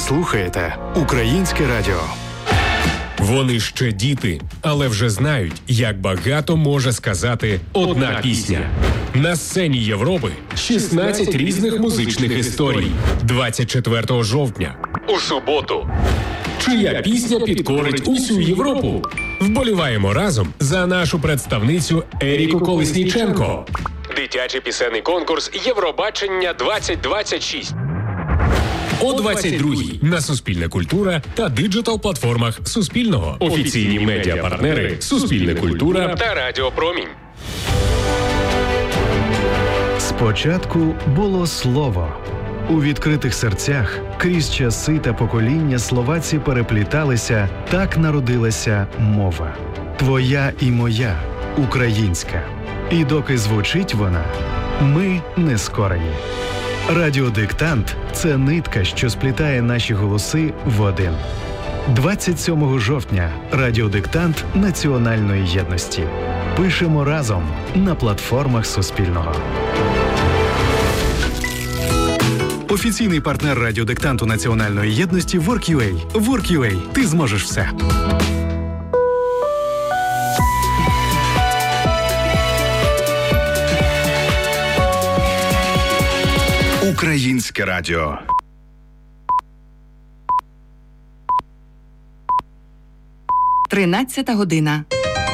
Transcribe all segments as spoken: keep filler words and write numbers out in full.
слухаєте Українське радіо. Вони ще діти, але вже знають, як багато може сказати одна пісня. На сцені Європи шістнадцять різних музичних історій. двадцять четвертого жовтня. У суботу. Чия пісня підкорить усю Європу? Вболіваємо разом за нашу представницю Еріку Колесніченко. Дитячий пісенний конкурс Євробачення двадцять двадцять шість. О двадцять другій на Суспільне культура та диджитал-платформах Суспільного. Офіційні медіапартнери Суспільне культура та Радіо Промінь. Спочатку було слово. У відкритих серцях крізь часи та покоління словаці перепліталися, так народилася мова. Твоя і моя, українська. І доки звучить вона, ми не скорені. Радіодиктант – це нитка, що сплітає наші голоси в один. двадцять сьомого жовтня – радіодиктант національної єдності. Пишемо разом на платформах Суспільного. Офіційний партнер радіодиктанту національної єдності WorkUA. WorkUA. Ти зможеш все. Українське радіо. Тринадцята година.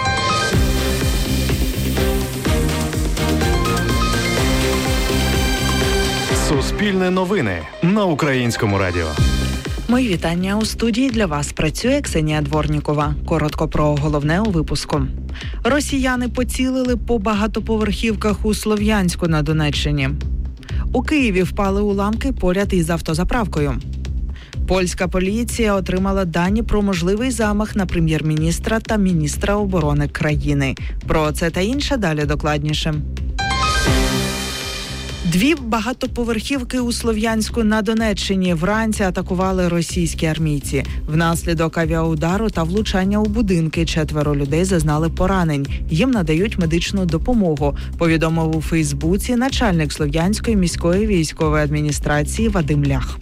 Суспільне новини на Українському радіо. Мої вітання. У студії для вас працює Ксенія Дворнікова. Коротко про головне у випуску. Росіяни поцілили по багатоповерхівках у Слов'янську на Донеччині. У Києві впали уламки поряд із автозаправкою. Польська поліція отримала дані про можливий замах на прем'єр-міністра та міністра оборони країни. Про це та інше далі докладніше. Дві багатоповерхівки у Слов'янську на Донеччині вранці атакували російські армійці. Внаслідок авіаудару та влучання у будинки четверо людей зазнали поранень. Їм надають медичну допомогу, повідомив у Фейсбуці начальник Слов'янської міської військової адміністрації Вадим Лях.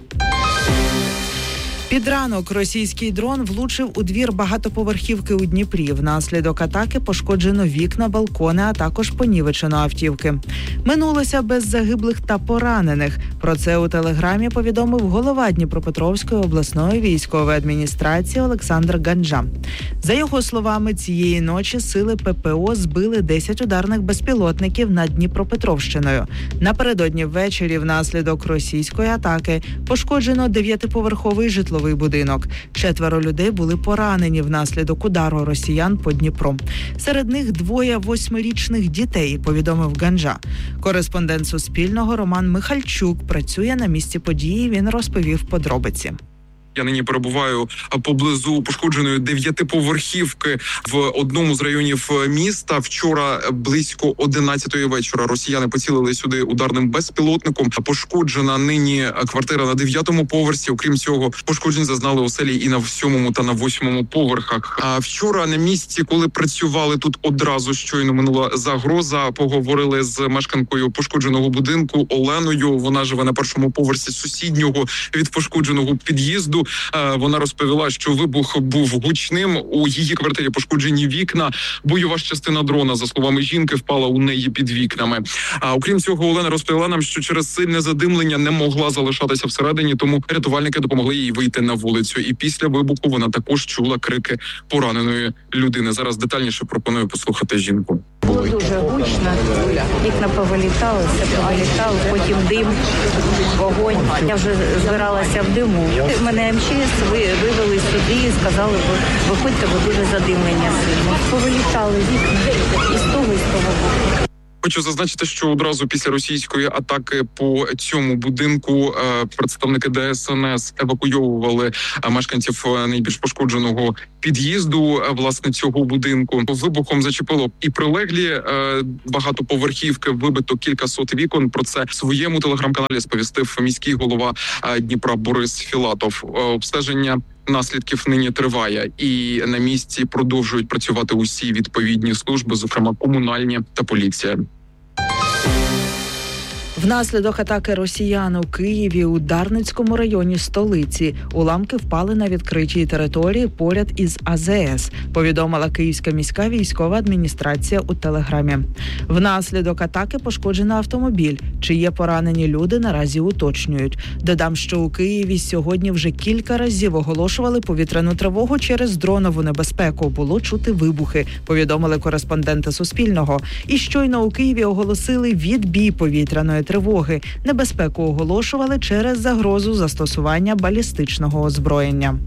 Під ранок російський дрон влучив у двір багатоповерхівки у Дніпрі. Внаслідок атаки пошкоджено вікна, балкони, а також понівечено автівки. Минулося без загиблих та поранених. Про це у телеграмі повідомив голова Дніпропетровської обласної військової адміністрації Олександр Ганджа. За його словами, цієї ночі сили ППО збили десять ударних безпілотників над Дніпропетровщиною. Напередодні ввечері внаслідок російської атаки пошкоджено дев'ятиповерховий житловий будинок. Четверо людей були поранені внаслідок удару росіян по Дніпру. Серед них двоє восьмирічних дітей, повідомив Ганджа. Кореспондент Суспільного Роман Михальчук працює на місці події, він розповів подробиці. Я нині перебуваю поблизу пошкодженої дев'ятиповерхівки в одному з районів міста. Вчора близько одинадцятої вечора росіяни поцілили сюди ударним безпілотником. Пошкоджена нині квартира на дев'ятому поверсі. Окрім цього, пошкоджень зазнали оселі і на сьомому та на восьмому поверхах. А вчора на місці, коли працювали тут одразу щойно минула загроза, поговорили з мешканкою пошкодженого будинку Оленою. Вона живе на першому поверсі сусіднього від пошкодженого під'їзду. Вона розповіла, що вибух був гучним. У її квартирі пошкоджені вікна. Бойова частина дрона, за словами жінки, впала у неї під вікнами. А окрім цього, Олена розповіла нам, що через сильне задимлення не могла залишатися всередині, тому рятувальники допомогли їй вийти на вулицю. І після вибуху вона також чула крики пораненої людини. Зараз детальніше пропоную послухати жінку. Було дуже гучно, вікна повилітали, все повилітало, потім дим, вогонь. Я вже збиралася в диму. Мене ем че ес вивели сюди і сказали, виходьте, бо дуже задимлення сильно. Повилітали вікна і з того, і з того боку. Хочу зазначити, що одразу після російської атаки по цьому будинку представники де ес ен ес евакуйовували мешканців найбільш пошкодженого під'їзду власне цього будинку. Вибухом зачепило і прилеглі багатоповерхівки, вибито кілька сот вікон. Про це в своєму телеграм-каналі сповістив міський голова Дніпра Борис Філатов. Обстеження наслідків нині триває, і на місці продовжують працювати усі відповідні служби, зокрема комунальні та поліція. Внаслідок атаки росіян у Києві у Дарницькому районі столиці уламки впали на відкритій території поряд із А З С, повідомила Київська міська військова адміністрація у Телеграмі. Внаслідок атаки пошкоджено автомобіль. Чи є поранені люди, наразі уточнюють. Додам, що у Києві сьогодні вже кілька разів оголошували повітряну тривогу через дронову небезпеку. Було чути вибухи, повідомили кореспонденти Суспільного. І щойно у Києві оголосили відбій повітряної тривоги. Небезпеку оголошували через загрозу застосування балістичного озброєння.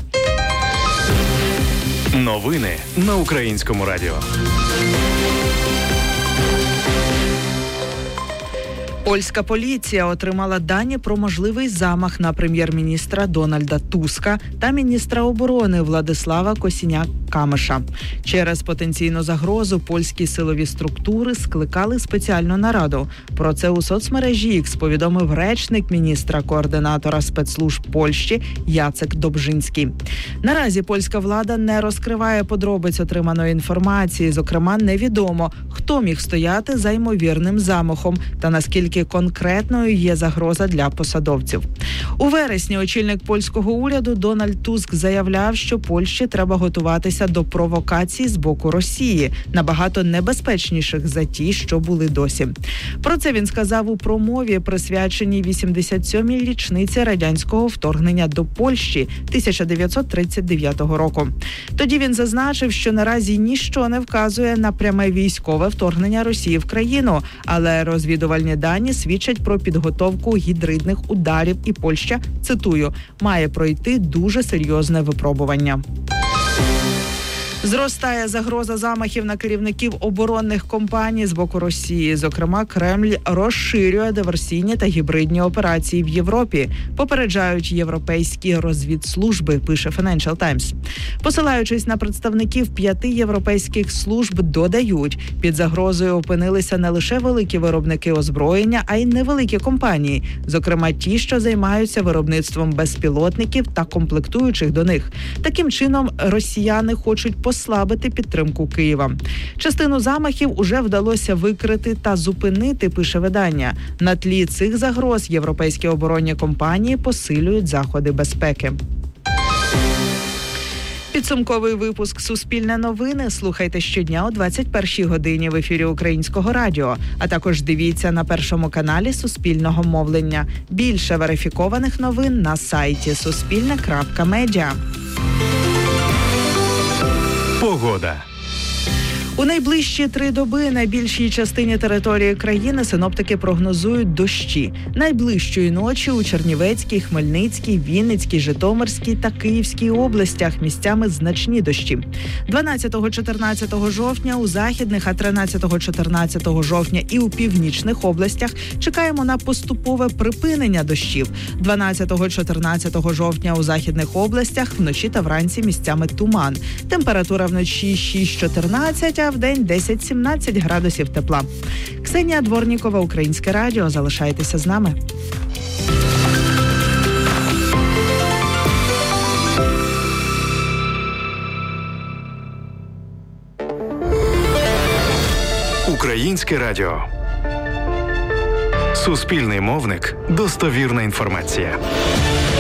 Новини на Українському радіо. Польська поліція отримала дані про можливий замах на прем'єр-міністра Дональда Туска та міністра оборони Владислава Косіняк-Камиша. Через потенційну загрозу польські силові структури скликали спеціальну нараду. Про це у соцмережі Ікс повідомив речник міністра-координатора спецслужб Польщі Яцек Добжинський. Наразі польська влада не розкриває подробиць отриманої інформації. Зокрема, невідомо, хто міг стояти за ймовірним замахом та наскільки конкретною є загроза для посадовців. У вересні очільник польського уряду Дональд Туск заявляв, що Польщі треба готуватися до провокацій з боку Росії, набагато небезпечніших за ті, що були досі. Про це він сказав у промові, присвяченій вісімдесят сьомій річниці радянського вторгнення до Польщі тисяча дев'ятсот тридцять дев'ятого року. Тоді він зазначив, що наразі ніщо не вказує на пряме військове вторгнення Росії в країну, але розвідувальні дані свідчать про підготовку гібридних ударів, і Польща, цитую, має пройти дуже серйозне випробування. Зростає загроза замахів на керівників оборонних компаній з боку Росії. Зокрема, Кремль розширює диверсійні та гібридні операції в Європі, попереджають європейські розвідслужби, пише Financial Times. Посилаючись на представників п'яти європейських служб, додають, під загрозою опинилися не лише великі виробники озброєння, а й невеликі компанії, зокрема ті, що займаються виробництвом безпілотників та комплектуючих до них. Таким чином, росіяни хочуть послабити підтримку Києва. Частину замахів уже вдалося викрити та зупинити, пише видання. На тлі цих загроз європейські оборонні компанії посилюють заходи безпеки. Підсумковий випуск «Суспільне новини» слухайте щодня о двадцять першій годині в ефірі Українського радіо, а також дивіться на Першому каналі Суспільного мовлення. Більше верифікованих новин на сайті суспільне крапка медіа. Погода. У найближчі три доби на більшій частині території країни синоптики прогнозують дощі. Найближчої ночі у Чернівецькій, Хмельницькій, Вінницькій, Житомирській та Київській областях місцями значні дощі. дванадцятого-чотирнадцятого жовтня у західних, а тринадцятого-чотирнадцятого жовтня і у північних областях чекаємо на поступове припинення дощів. дванадцятого-чотирнадцятого жовтня у західних областях вночі та вранці місцями туман. Температура вночі шість-чотирнадцять, а в день десять-сімнадцять градусів тепла. Ксенія Дворнікова, Українське радіо. Залишайтеся з нами. Українське радіо. Суспільний мовник. Достовірна інформація.